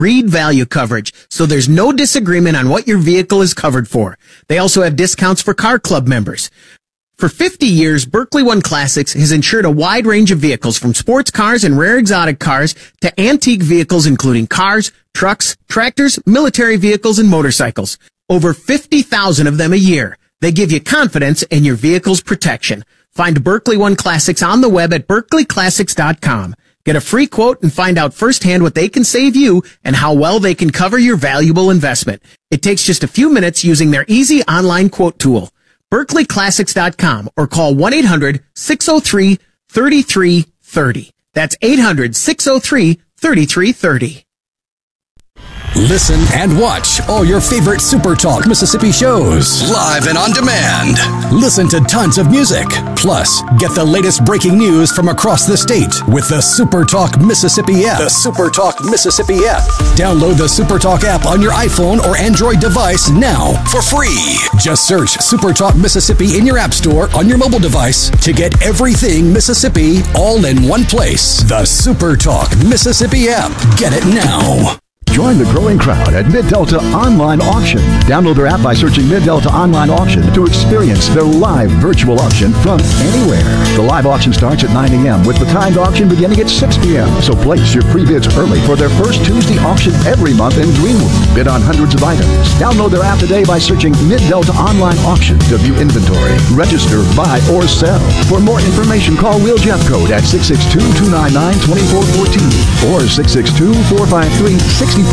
Read value coverage, so there's no disagreement on what your vehicle is covered for. They also have discounts for Car Club members. For 50 years, Berkley One Classics has insured a wide range of vehicles, from sports cars and rare exotic cars to antique vehicles, including cars, trucks, tractors, military vehicles, and motorcycles. Over 50,000 of them a year. They give you confidence in your vehicle's protection. Find Berkley One Classics on the web at berkleyclassics.com. Get a free quote and find out firsthand what they can save you and how well they can cover your valuable investment. It takes just a few minutes using their easy online quote tool. berkleyclassics.com or call 1-800-603-3330. That's 800-603-3330. Listen and watch all your favorite Super Talk Mississippi shows live and on demand. Listen to tons of music. Plus, get the latest breaking news from across the state with the Super Talk Mississippi app. The Super Talk Mississippi app. Download the Super Talk app on your iPhone or Android device now for free. Just search Super Talk Mississippi in your app store on your mobile device to get everything Mississippi all in one place. The Super Talk Mississippi app. Get it now. Join the growing crowd at Mid-Delta Online Auction. Download their app by searching Mid-Delta Online Auction to experience their live virtual auction from anywhere. The live auction starts at 9 a.m. with the timed auction beginning at 6 p.m. So place your pre-bids early for their first Tuesday auction every month in Greenwood. Bid on hundreds of items. Download their app today by searching Mid-Delta Online Auction to view inventory, register, buy, or sell. For more information, call Will Jeffcoat at 662-299-2414 or 662-453-6505.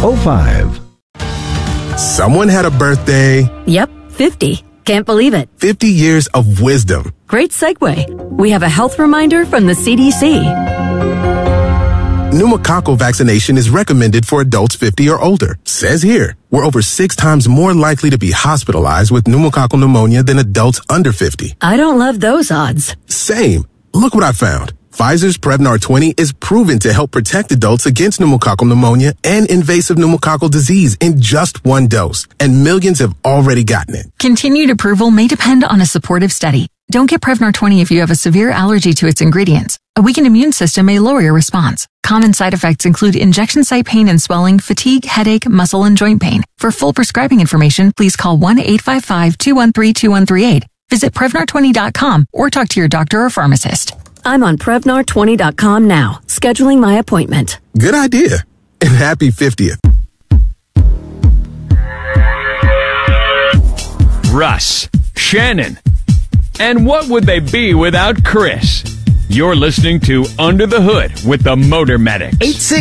Someone had a birthday. Yep, 50. Can't believe it. 50 years of wisdom. Great segue. We have a health reminder from the CDC. Pneumococcal vaccination is recommended for adults 50 or older. Says here, we're over 6 times more likely to be hospitalized with pneumococcal pneumonia than adults under 50. I don't love those odds. Same. Look what I found. Pfizer's Prevnar 20 is proven to help protect adults against pneumococcal pneumonia and invasive pneumococcal disease in just 1 dose, and millions have already gotten it. Continued approval may depend on a supportive study. Don't get Prevnar 20 if you have a severe allergy to its ingredients. A weakened immune system may lower your response. Common side effects include injection site pain and swelling, fatigue, headache, muscle, and joint pain. For full prescribing information, please call 1-855-213-2138. Visit Prevnar20.com or talk to your doctor or pharmacist. I'm on Prevnar20.com now, scheduling my appointment. Good idea. And happy 50th. Russ, Shannon, and what would they be without Chris? You're listening to Under the Hood with the Motor Medics.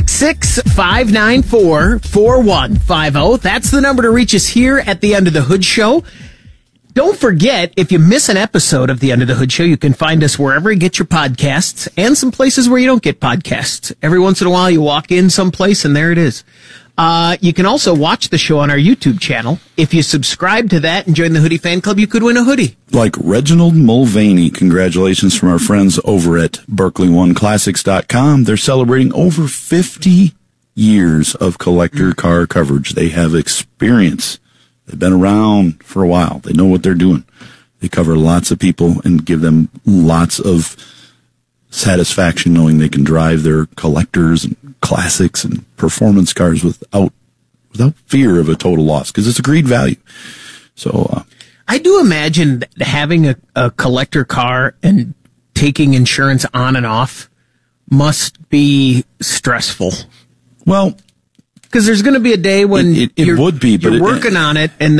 866-594-4150. That's the number to reach us here at the Under the Hood Show. Don't forget, if you miss an episode of the Under the Hood Show, you can find us wherever you get your podcasts and some places where you don't get podcasts. Every once in a while, you walk in someplace and there it is. You can also watch the show on our YouTube channel. If you subscribe to that and join the Hoodie Fan Club, you could win a hoodie. Like Reginald Mulvaney. Congratulations from our friends over at BerkleyOneClassics.com. They're celebrating over 50 years of collector car coverage. They have experience. They've been around for a while. They know what they're doing. They cover lots of people and give them lots of satisfaction knowing they can drive their collectors and classics and performance cars without fear of a total loss, because it's a great value. So I do imagine that having a collector car and taking insurance on and off must be stressful. Well, because there's going to be a day when it would be, but you're working on it, and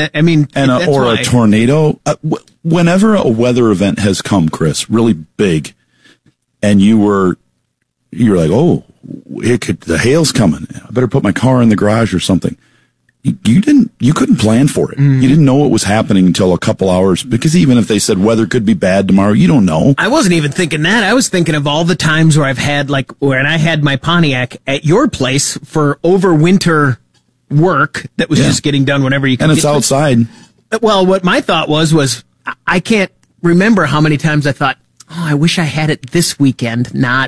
a tornado. Whenever a weather event has come, Chris, really big, and you're like, oh, the hail's coming. I better put my car in the garage or something. You couldn't plan for it. You didn't know it was happening until a couple hours, because even if they said weather could be bad tomorrow, you don't know. I wasn't even thinking that. I was thinking of all the times where I've had, like, when I had my Pontiac at your place for overwinter work that was just getting done whenever you could. And it's outside. Well, what my thought was I can't remember how many times I thought, oh, I wish I had it this weekend, not,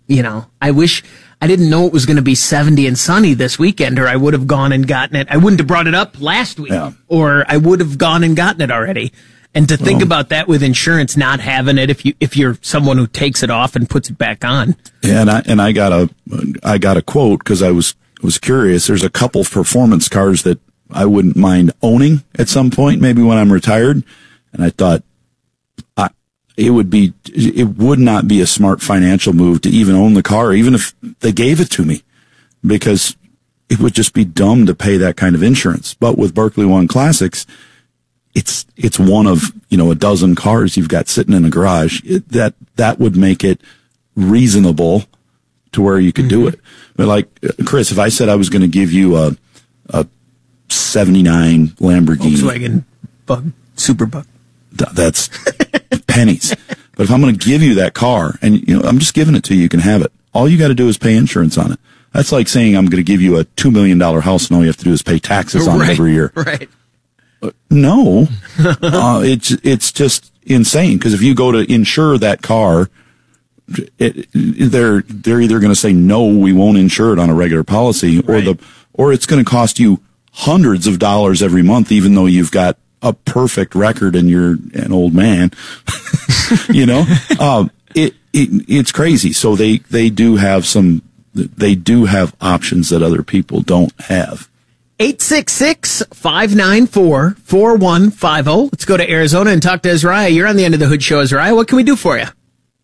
I wish I didn't know it was going to be 70 and sunny this weekend, or I would have gone and gotten it. I wouldn't have brought it up last week, or I would have gone and gotten it already. And to think about that with insurance, not having it if you're someone who takes it off and puts it back on. Yeah, and I got a quote, because I was was curious. There's a couple performance cars that I wouldn't mind owning at some point, maybe when I'm retired. And I thought it would not be a smart financial move to even own the car, even if they gave it to me, because it would just be dumb to pay that kind of insurance. But with Berkley One Classics, it's one of, a dozen cars you've got sitting in a garage. That would make it reasonable to where you could do it. But like, Chris, if I said I was going to give you a 79 Lamborghini Volkswagen Bug, Super Bug, that's pennies. But if I'm going to give you that car and, I'm just giving it to you, you can have it. All you got to do is pay insurance on it. That's like saying I'm going to give you a $2 million house and all you have to do is pay taxes on it every year. Right. No, it's just insane. Because if you go to insure that car, they're either going to say no, we won't insure it on a regular policy, or it's going to cost you hundreds of dollars every month, even though you've got a perfect record and you're an old man. It's crazy. So they do have options that other people don't have. 866-594-4150. Let's go to Arizona and talk to Azariah. You're on the End of the Hood Show, Azariah. What can we do for you?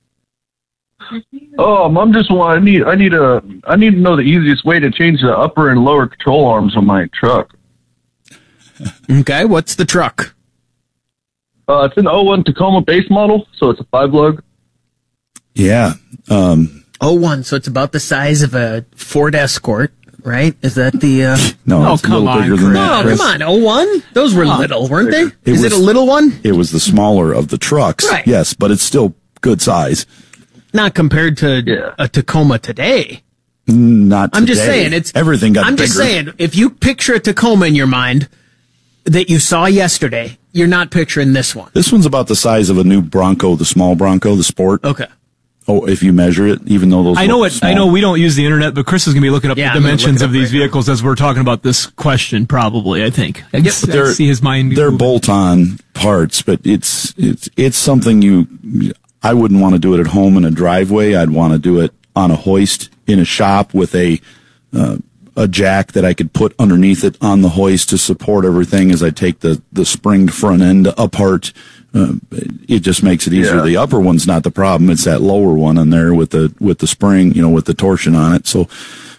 I'm just I need to know the easiest way to change the upper and lower control arms on my truck. Okay, what's the truck? It's an 01 Tacoma base model, so it's a 5-lug. Yeah. 01, so it's about the size of a Ford Escort, right? Is that the... No, it's a little bigger than that. Oh, come on, 01? Those were little, weren't they? Is it a little one? It was the smaller of the trucks, right. Yes, but it's still good size. Not compared to a Tacoma today. Not today. I'm just saying, everything got bigger. I'm just saying, if you picture a Tacoma in your mind that you saw yesterday, you're not picturing this one. This one's about the size of a new Bronco, the small Bronco, the Sport. Okay. Oh, if you measure it, even though those I know we don't use the internet, but Chris is going to be looking up the dimensions of these vehicles as we're talking about this question, probably, I think. I see his mind. They're bolt-on parts, but it's something I wouldn't want to do it at home in a driveway. I'd want to do it on a hoist in a shop with a jack that I could put underneath it on the hoist to support everything as I take the springed front end apart. It just makes it easier. Yeah. The upper one's not the problem. It's that lower one in there with the spring, with the torsion on it. So,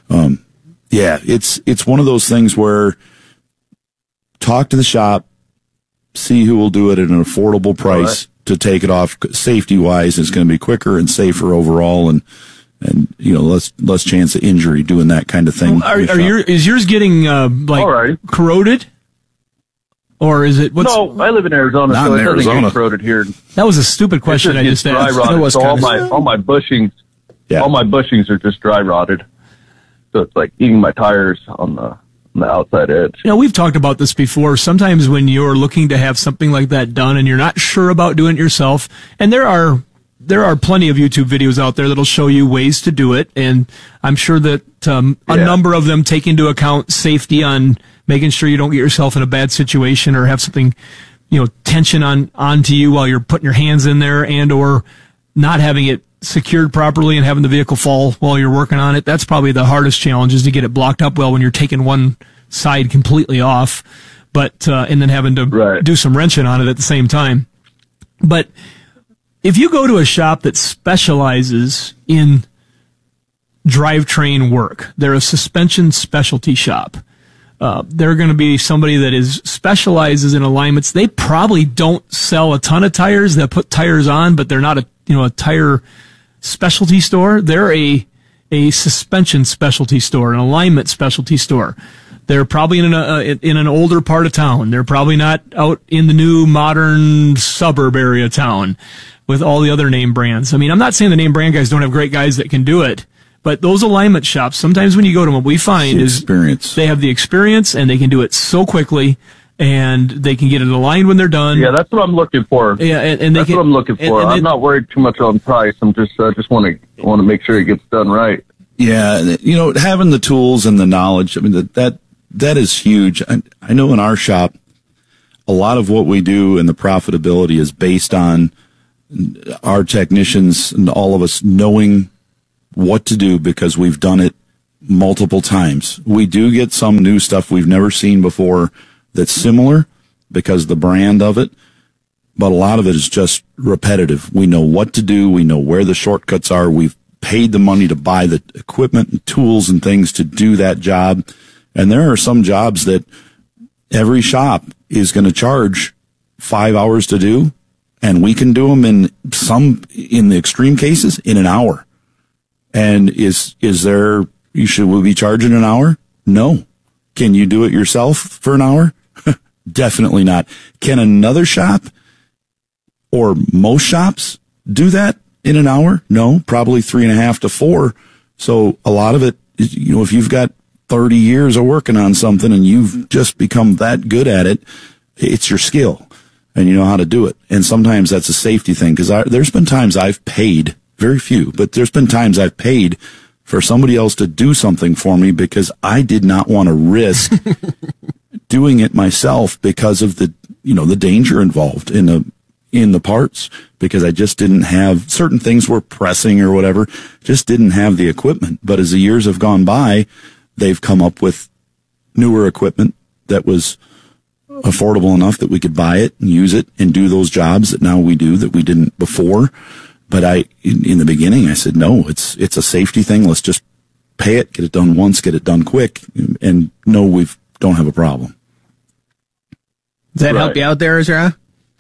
it's one of those things where talk to the shop, see who will do it at an affordable price to take it off. Safety wise, it's going to be quicker and safer overall, and less chance of injury doing that kind of thing. Is yours getting corroded? Or is it? No, I live in Arizona, so it doesn't get corroded here. That was a stupid question I just asked. So all my bushings, all my bushings are just dry rotted. So it's like eating my tires on the outside edge. We've talked about this before. Sometimes when you're looking to have something like that done and you're not sure about doing it yourself, and there are plenty of YouTube videos out there that'll show you ways to do it, and I'm sure that a number of them take into account safety on making sure you don't get yourself in a bad situation or have something, tension onto you while you're putting your hands in there, and or not having it secured properly and having the vehicle fall while you're working on it. That's probably the hardest challenge, is to get it blocked up well when you're taking one side completely off, but and then having to do some wrenching on it at the same time. But if you go to a shop that specializes in drivetrain work, they're a suspension specialty shop. They're going to be somebody that specializes in alignments. They probably don't sell a ton of tires. They put tires on, but they're not a tire specialty store. They're a suspension specialty store, an alignment specialty store. They're probably in an older part of town. They're probably not out in the new modern suburb area of town with all the other name brands. I mean, I'm not saying the name brand guys don't have great guys that can do it, but those alignment shops, sometimes when you go to them, what we find is they have the experience and they can do it so quickly, and they can get it aligned when they're done. Yeah, that's what I'm looking for. Yeah, and that's what I'm looking for. I'm not worried too much on price. I'm just want to make sure it gets done right. Yeah, having the tools and the knowledge. I mean, that is huge. I know in our shop, a lot of what we do and the profitability is based on our technicians and all of us knowing what to do because we've done it multiple times. We do get some new stuff we've never seen before that's similar because of the brand of it, but a lot of it is just repetitive. We know what to do. We know where the shortcuts are. We've paid the money to buy the equipment and tools and things to do that job. And there are some jobs that every shop is going to charge 5 hours to do, and we can do them in the extreme cases, in an hour. And should we be charging an hour? No. Can you do it yourself for an hour? Definitely not. Can another shop or most shops do that in an hour? No, probably 3.5 to 4. So a lot of it, if you've got 30 years of working on something and you've just become that good at it, it's your skill and you know how to do it. And sometimes that's a safety thing, because there's been times I've paid, very few, but there's been times I've paid for somebody else to do something for me because I did not want to risk doing it myself because of the danger involved in the parts, because I just didn't have, certain things were pressing or whatever, just didn't have the equipment. But as the years have gone by, they've come up with newer equipment that was affordable enough that we could buy it and use it and do those jobs that now we do that we didn't before. But in the beginning, I said, no, it's a safety thing. Let's just pay it, get it done once, get it done quick, and no, we don't have a problem. Does that help you out there, Ezra?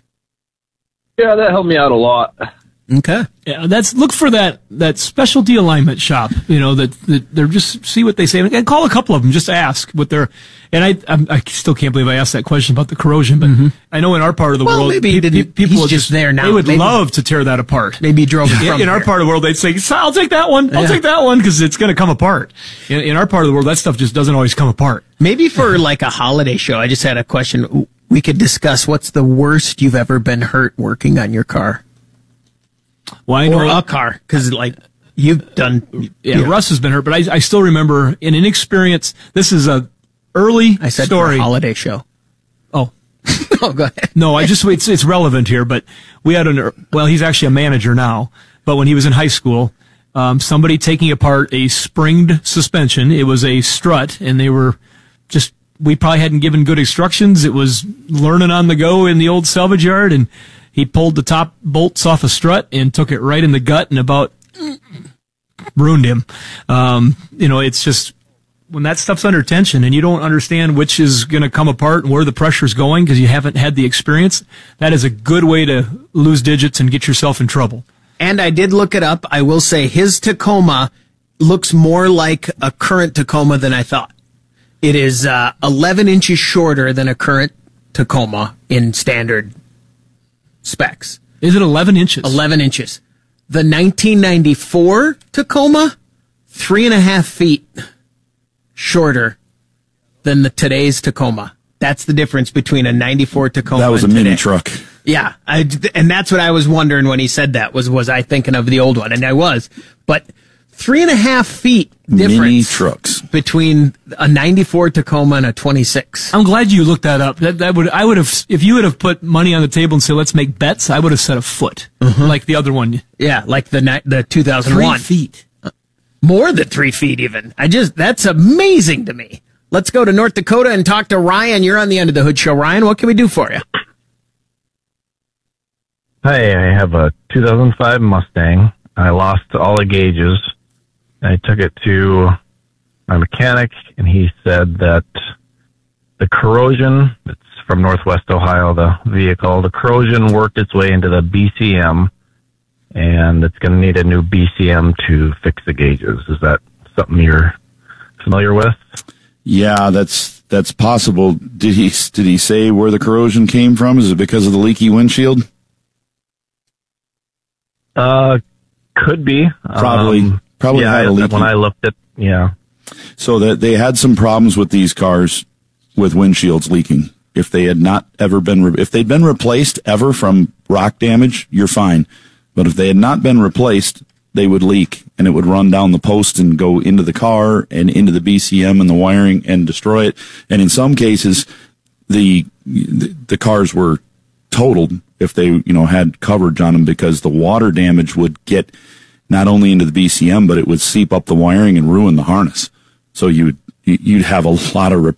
Yeah, that helped me out a lot. Okay. Yeah, look for that specialty alignment shop. That they're just see what they say and call a couple of them. Just ask what they're. And I still can't believe I asked that question about the corrosion, but I know in our part of the world, maybe people are just there now. They would love to tear that apart. Maybe you drove it from in our part of the world, they'd say, "I'll take that one. I'll take that one," because it's going to come apart. In our part of the world, that stuff just doesn't always come apart. Maybe for like a holiday show, I just had a question. We could discuss what's the worst you've ever been hurt working on your car. Well, I know a car, because you've done. Yeah, Russ has been hurt, but I still remember in an experience. This is a early I said story. For a holiday show. Oh, oh, go ahead. No, it's relevant here. But we had he's actually a manager now. But when he was in high school, somebody taking apart a springed suspension. It was a strut, and they were just. We probably hadn't given good instructions. It was learning on the go in the old salvage yard, and he pulled the top bolts off a strut and took it right in the gut and about ruined him. It's just when that stuff's under tension and you don't understand which is going to come apart and where the pressure's going because you haven't had the experience, that is a good way to lose digits and get yourself in trouble. And I did look it up. I will say his Tacoma looks more like a current Tacoma than I thought. It is 11 inches shorter than a current Tacoma in standard specs. Is it 11 inches? 11 inches. The 1994 Tacoma, 3.5 feet shorter than today's Tacoma. That's the difference between a 94 Tacoma That was a and mini truck. Yeah, and that's what I was wondering when he said that. Was I thinking of the old one? And I was. But 3.5 feet difference mini trucks between a 94 Tacoma and a 26. I'm glad you looked that up. I would have, if you would have put money on the table and said, let's make bets, I would have said a foot. Like the other one. Yeah, like the 2001. 3 feet. More than 3 feet even. That's amazing to me. Let's go to North Dakota and talk to Ryan. You're on the End of the Hood Show. Ryan, what can we do for you? Hi, I have a 2005 Mustang. I lost all the gauges. I took it to my mechanic, and he said that the corrosion, it's from Northwest Ohio, the vehicle, the corrosion worked its way into the BCM, and it's going to need a new BCM to fix the gauges. Is that something you're familiar with? Yeah, that's possible. Did he say where the corrosion came from? Is it because of the leaky windshield? Could be. Probably yeah, had a leaky. When I looked at, yeah. So that they had some problems with these cars with windshields leaking. If they had not ever been, if they'd been replaced ever from rock damage, you're fine. But if they had not been replaced, they would leak and it would run down the post and go into the car and into the BCM and the wiring and destroy it. And in some cases, the cars were totaled if they, had coverage on them, because the water damage would get not only into the BCM, but it would seep up the wiring and ruin the harness. So you'd have a lot of